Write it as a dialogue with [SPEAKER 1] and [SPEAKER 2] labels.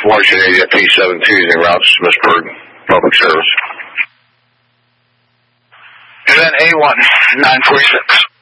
[SPEAKER 1] Washington 80 P7 using route to Smithsburg Public Service.
[SPEAKER 2] Event A1, 946.